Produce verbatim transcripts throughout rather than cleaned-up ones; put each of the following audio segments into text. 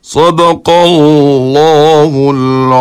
Sadaqallahul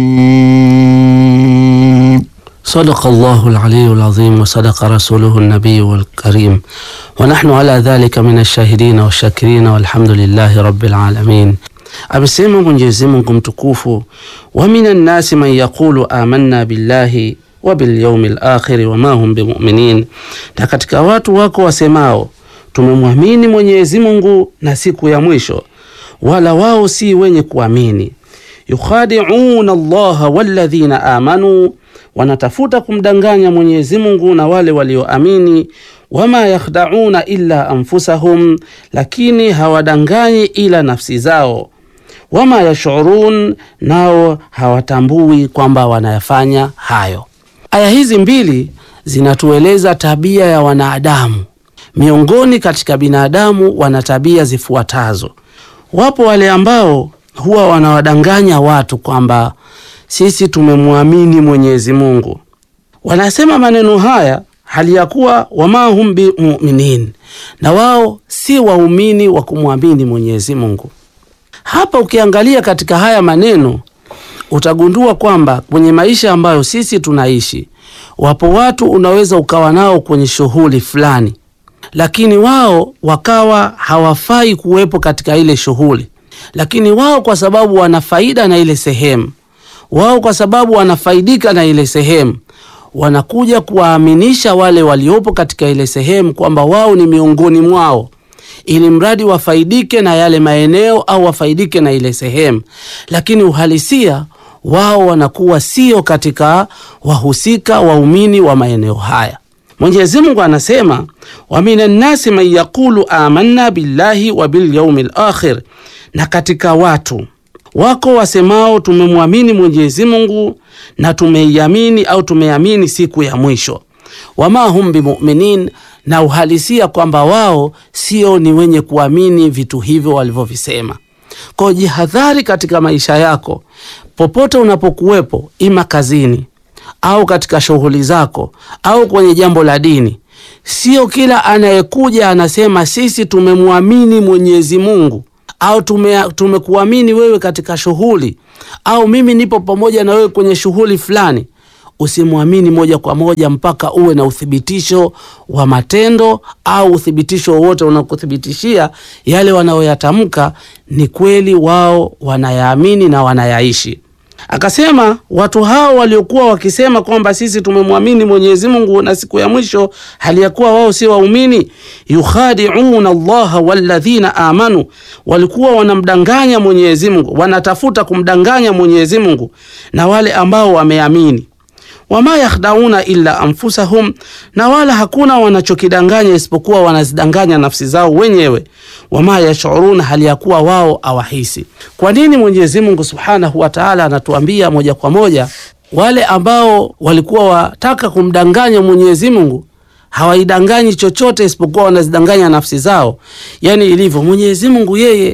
azim. Sadaqallahul aliyyul azim wa sadaqa rasuluhun nabiyyul karim wa nahnu ala dhalika minash shahidina washakirina walhamdulillahi rabbil alamin. Amesema Mwenyezi Mungu mtukufu, wa minan nasi man yaqulu amanna billahi wa bil yawmil akhir wa ma hum bimu'minin, na katika watu wako wasemao tumemwamini Mwenyezi Mungu na siku ya mwisho, wala wao si wenye kuamini. Yukhadi'una Allaha walladhina amanu, wanatafuta kumdanganya Mwenyezi Mungu na wale walioamini. Wama yakhda'una illa anfusahum, lakini hawadanganyi ila nafsi zao. Wama yash'urun, nao hawatambui kwamba wanayafanya hayo. Aya hizi mbili zinatueleza tabia ya wanadamu. Miongoni katika binadamu wana tabia zifuatazo. Wapo wale ambao huwa wanawadanganya watu kwamba sisi tumemwamini Mwenyezi Mungu. Wanasema maneno haya hali ya kuwa wama hum bi mu'minin, na wao si waumini wa kumwamini Mwenyezi Mungu. Hapa ukiangalia katika haya maneno utagundua kwamba kwenye maisha ambayo sisi tunaishi, wapo watu unaweza ukawa nao kwenye shughuli fulani, lakini wao wakawa hawafai kuwepo katika ile shughuli, lakini wao kwa sababu wana faida na ile sehemu, wao kwa sababu wanafaidika na ile sehemu, wanakuja kuwaaminisha wale waliopo katika ile sehemu kwamba wao ni miongoni mwao, ili mradi wafaidike na yale maeneo au wafaidike na ile sehemu, lakini uhalisia wao wanakuwa sio katika wahusika waumini wa maeneo haya. Mwenyezi Mungu anasema, wa minan nasi man yaqulu amanna billahi wa bil yawmil akhir, na katika watu wako wasemao tumemwamini Mwenyezi Mungu na tumeiamini au tumeamini siku ya mwisho. Wama hum bimu'minin, na uhalisia kwamba wao sio ni wenye kuamini vitu hivyo walivyovisema. Kwa jihadhari katika maisha yako, popote unapokuwepo, ima kazini au katika shughuli zako au kwenye jambo la dini. Sio kila anayekuja anasema sisi tumemwamini Mwenyezi Mungu au tume tumekuamini wewe katika shughuli, au mimi nipo pamoja na wewe kwenye shughuli fulani. Usimwamini moja kwa moja mpaka uwe na uthibitisho wa matendo au uthibitisho wote unakuthibitishia yale wanaoyatamka ni kweli wao wanayaamini na wanayaishi. Akasema watu hao waliokuwa wakisema kwamba sisi tumemwamini Mwenyezi Mungu na siku ya mwisho, hali ya kuwa wao si waumini, yukhadi'una Allaha walladhina amanu, walikuwa wanamdanganya Mwenyezi Mungu, wanatafuta kumdanganya Mwenyezi Mungu na wale ambao wameamini. Wama yakhda'una illa anfusahum, na wala hakuna wanachokidanganya isipokuwa wanazidanganya nafsi zao wenyewe. Wama yash'uruna, hali ya kuwa wao awahisi. Kwa nini Mwenyezi Mungu Subhanahu wa Ta'ala anatuambia moja kwa moja wale ambao walikuwa wataka kumdanganya Mwenyezi Mungu hawaidanganyi chochote isipokuwa wanazidanganya nafsi zao? Yani ilivyo, Mwenyezi Mungu yeye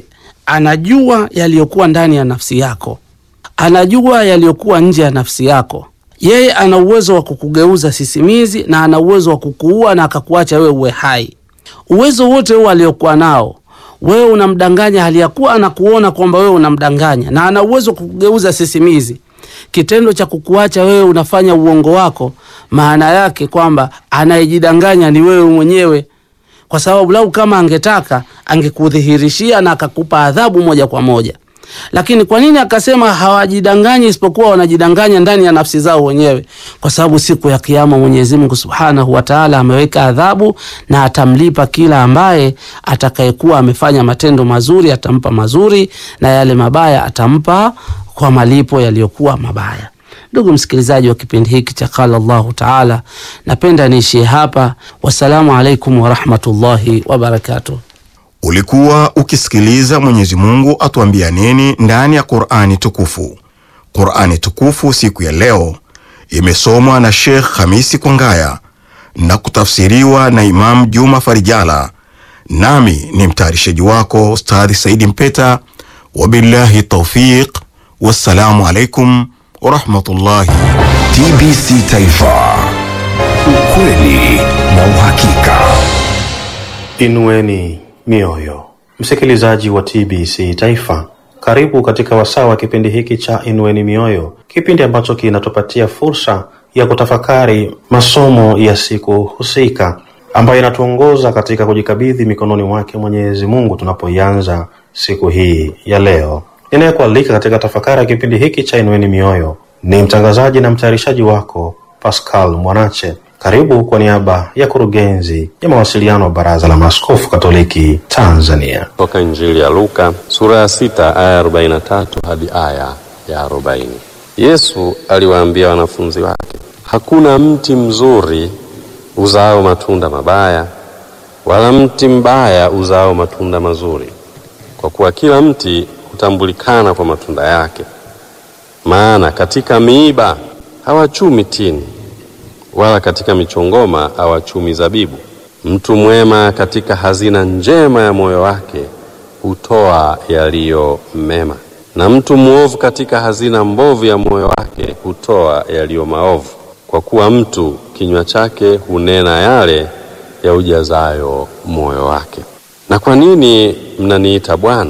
anajua yaliyokuwa ndani ya nafsi yako, anajua yaliyokuwa nje ya nafsi yako. Yeye ana uwezo wa kukugeuza sisimizi na ana uwezo wa kukuua na akakuacha wewe uwe hai. Uwezo wote huo aliokuwa nao, wewe unamdanganya hali ya kuwa anakuona kwamba wewe unamdanganya, na ana uwezo kukugeuza sisimizi. Kitendo cha kukuacha wewe unafanya uongo wako, maana yake kwamba anayejidanganya ni wewe mwenyewe, kwa sababu lau kama angetaka angekudhihirishia na akakupa adhabu moja kwa moja. Lakini kwa nini akasema hawajidanganyi isipokuwa wanajidanganya ndani ya nafsi zao wenyewe? Kwa sababu siku ya kiyama Mwenyezi Mungu Subhanahu wa Ta'ala ameweka adhabu na atamlipa kila ambaye atakayekuwa amefanya matendo mazuri, atampa mazuri, na yale mabaya atampa kwa malipo yaliyokuwa mabaya. Ndugu msikilizaji wa kipindi hiki cha Qala Allahu Ta'ala, napenda niishie hapa. Wassalamu alaikum wa rahmatullahi wa barakatuh. Ulikuwa ukisikiliza Mwenyezi Mungu atuambia nini ndani ya Qur'ani tukufu. Qur'ani tukufu siku ya leo imesomwa na Sheikh Hamisi Kwangaya na kutafsiriwa na Imam Juma Farijala. Nami ni mtayarishaji wako Ustadhi Saidi Mpeta. Wabillahi tawfiq. Wassalamu alaikum wa rahmatullahi. T B C Taifa, ukweli na uhakika. Inueni mioyo. Msikilizaji wa T B C Taifa, Karibu katika wasaa wa kipindi hiki cha Inueni Mioyo, kipindi ambacho kinatupatia fursa ya kutafakari masomo ya siku husika ambayo inatuongoza katika kujikabidhi mikononi mwake Mwenyezi Mungu tunapoianza siku hii ya leo. Ninayekualika katika tafakari ya kipindi hiki cha Inueni Mioyo ni mtangazaji na mtayarishaji wako Pascal Mwanache. Karibu kwa niaba ya kurugenzi ya mawasiliano wa Baraza la Maaskofu Katoliki Tanzania. Toka Injili ya Luka sura ya sita aya arobaini na tatu hadi aya ya arobaini. Yesu aliwaambia wanafunzi wake, hakuna mti mzuri uzao matunda mabaya, wala mti mbaya uzao matunda mazuri. Kwa kuwa kila mti hutambulikana kwa matunda yake. Maana katika miiba hawachumi tini, wala katika michongoma hawachumi zabibu. Mtu mwema katika hazina njema ya moyo wake hutoa yaliyo mema, na mtu muovu katika hazina mbovu ya moyo wake hutoa yaliyo maovu. Kwa kuwa mtu kinywa chake hunena yale ya ujazayo moyo wake. Na kwa nini mnaniita Bwana,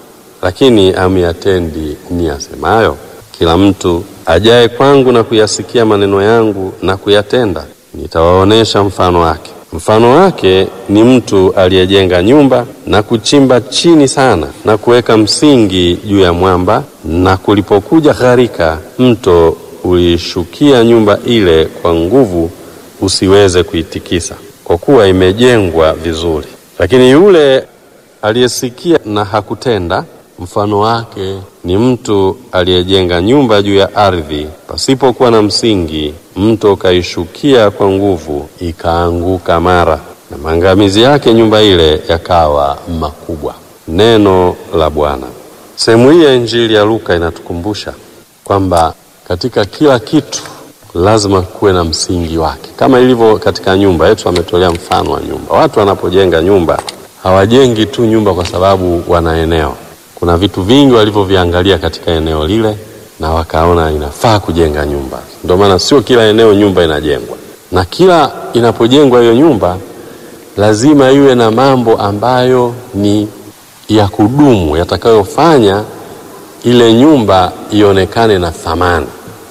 lakini amyatendi niyasemayo? Kila mtu ajaye kwangu na kuyasikia maneno yangu na kuyatenda, nitawaonesha mfano wake. Mfano wake ni mtu aliyejenga nyumba na kuchimba chini sana na kuweka msingi juu ya mwamba, na kulipokuja gharika, mto ulishukia nyumba ile kwa nguvu, usiweze kuitikisa, kwa kuwa imejengwa vizuri. Lakini yule aliyesikia na hakutenda, mfano wake ni mtu aliyejenga nyumba juu ya ardhi pasipokuwa na msingi. Mto kaishukia kwa nguvu, ikaanguka mara, na maangamizi yake nyumba ile yakawa makubwa. Neno la Bwana. Sehemu hii ya Injili ya Luka inatukumbusha kwamba katika kila kitu lazima kuwe na msingi wake. Kama ilivyo katika nyumba yetu, ametolea mfano wa nyumba. Watu wanapojenga nyumba, hawajengi tu nyumba kwa sababu wana eneo. Kuna vitu vingi walivyoviangalia katika eneo lile na wakaona inafaa kujenga nyumba. Ndio maana sio kila eneo nyumba inajengwa. Na kila inapojengwa hiyo nyumba lazima iwe na mambo ambayo ni ya kudumu, yatakayofanya ile nyumba ionekane na thamani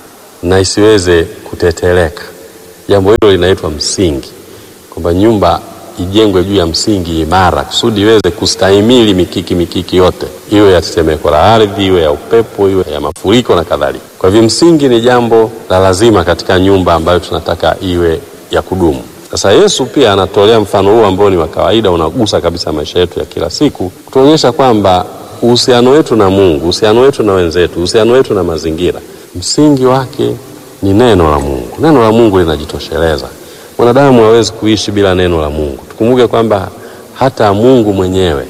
na isiweze kuteteleka. Jambo hilo linaitwa msingi. Kwamba nyumba ijengwe juu ya msingi imara kusudi iweze kustahimili mikiki mikiki yote, iwe ya tetemeko la ardhi, iwe ya upepo, iwe ya mafuriko na kadhalika. Kwa hivyo msingi ni jambo la lazima katika nyumba ambayo tunataka iwe ya kudumu. Sasa Yesu pia anatolea mfano huu ambao ni wa kawaida, unagusa kabisa maisha yetu ya kila siku, kutuonyesha kwamba uhusiano wetu na Mungu, uhusiano wetu na wenzetu, uhusiano wetu na mazingira, msingi wake ni neno la Mungu. Neno la Mungu linajitosheleza. Mwanadamu hawezi kuishi bila neno la Mungu. Tukumbuke kwamba hata Mungu mwenyewe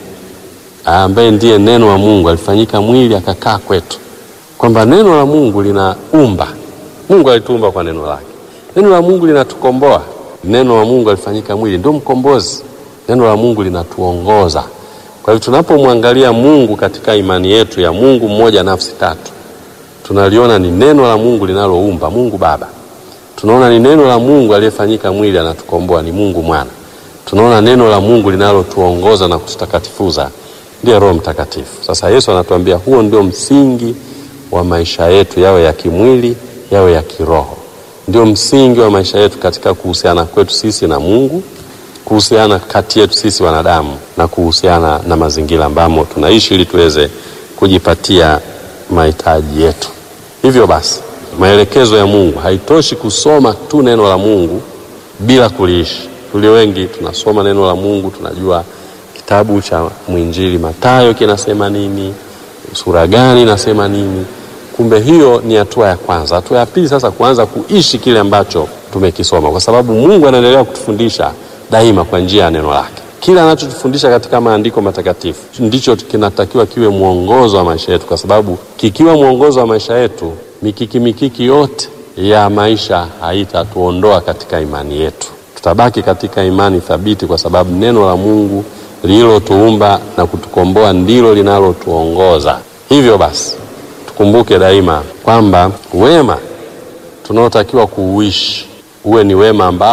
ambaye ndiye neno la Mungu alifanyika mwili akakaa kwetu. Kwamba neno la Mungu linaumba. Mungu alituumba kwa neno lake. Neno la Mungu linatukomboa. Neno la Mungu alifanyika mwili, ndio mkombozi. Neno la Mungu linatuongoza. Kwa hivyo tunapomwangalia Mungu katika imani yetu ya Mungu mmoja nafsi tatu, tunaliona ni neno la Mungu linaloumba, Mungu Baba. Tunaona ni neno la Mungu aliyefanyika mwili anatukomboa, ni Mungu Mwana. Tunaona neno la Mungu linalotuongoza na kututakatifuza, ndiye Roho Mtakatifu. Sasa Yesu anatuambia huo ndio msingi wa maisha yetu, yawe ya kimwili, yawe ya kiroho. Ndio msingi wa maisha yetu katika kuhusiana kwetu sisi na Mungu, kuhusiana kati yetu sisi wanadamu, na kuhusiana na mazingira ambamo tunaishi ili tuweze kujipatia mahitaji yetu. Hivyo basi, maelekezo ya Mungu haitoshi kusoma tu neno la Mungu bila kuliishi. Tulio wengi tunasoma neno la Mungu, tunajua kitabu cha mwinjili Mathayo kinasema nini, sura gani inasema nini. Kumbe hiyo ni hatua ya kwanza. Hatua ya pili sasa kuanza kuishi kile ambacho tumekisoma, kwa sababu Mungu anaendelea kutufundisha daima kwa njia ya neno lake. Kila anachotufundisha katika maandiko matakatifu ndicho kinatakiwa kiwe mwongozo wa maisha yetu, kwa sababu kikiwa mwongozo wa maisha yetu, mikiki mikiki yote ya maisha haitatuondoa katika imani yetu. Tutabaki katika imani thabiti, kwa sababu neno la Mungu lililotuumba na kutukomboa ndilo linalotuongoza. Hivyo basi tukumbuke daima kwamba wema tunaotakiwa kuuishi uwe ni wema ambao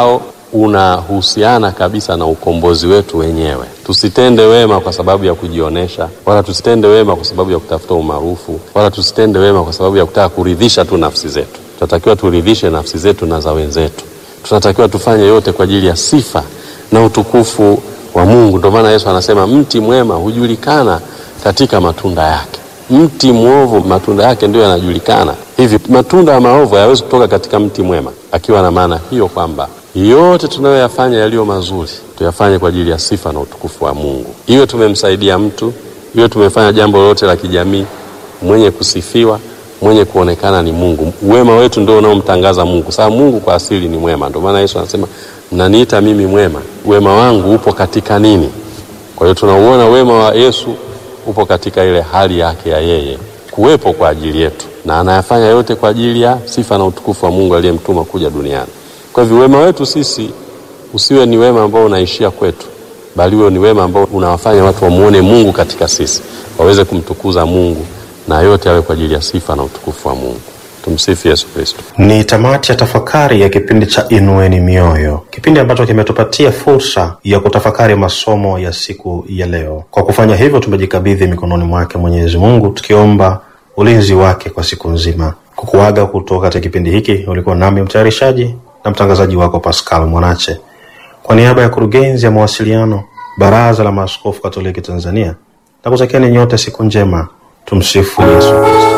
unahusiana kabisa na ukombozi wetu wenyewe. Tusitende wema kwa sababu ya kujionesha, wala tusitende wema kwa sababu ya kutafuta umaarufu, wala tusitende wema kwa sababu ya kutaka kuridhisha tu nafsi zetu. Tunatakiwa turidhishe nafsi zetu na za wenzetu. Tunatakiwa tufanye yote kwa ajili ya sifa na utukufu wa Mungu. Ndio maana Yesu anasema mti mwema hujulikana katika matunda yake. Mti mwovu matunda yake ndio yanajulikana. Hivi matunda ya maovu hayawezi kutoka katika mti mwema, akiwa na maana hiyo kwamba yote tunayoyafanya yaliyo mazuri tuyafanye kwa ajili ya sifa na utukufu wa Mungu. Iwe tumemsaidia mtu, iwe tumefanya jambo lolote la kijamii, mwenye kusifiwa, mwenye kuonekana ni Mungu. Wema wetu ndio unaomtangaza Mungu. Sababu Mungu kwa asili ni mwema. Ndio maana Yesu anasema mnaniita mimi mwema. Wema wangu upo katika nini? Kwa hiyo tunauona wema wa Yesu upo katika ile hali yake ya yeye kuwepo kwa ajili yetu, na anayafanya yote kwa ajili ya sifa na utukufu wa Mungu aliyemtuma kuja duniani. Kwa hivyo wema wetu sisi usiwe ni wema ambao unaishia kwetu, bali uwe ni wema ambao unawafanya watu wamuone Mungu katika sisi, waweze kumtukuza Mungu, na yote yawe kwa ajili ya sifa na utukufu wa Mungu. Tumsifu Yesu Kristo. Ni tamati ya tafakari ya kipindi cha Inueni Mioyo, kipindi ambacho kimetupatia fursa ya kutafakari masomo ya siku ya leo. Kwa kufanya hivyo, tumejikabidhi mikononi mwake Mwenyezi Mungu, tukiomba ulinzi wake kwa siku nzima. Kukuaga kutoka katika kipindi hiki, ulikuwa nami mtayarishaji na mtangazaji wako Pascal Mwanache. Kwa niaba ya kurugenzi ya mawasiliano Baraza la Maaskofu Katoliki Tanzania, na kutakieni nyote siku njema. Tumsifu Yesu Kristo.